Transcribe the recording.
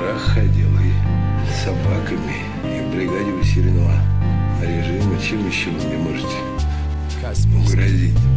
дворах ходил, и с собаками, и в бригаде усиленного режима. Чем еще вы мне можете угрозить?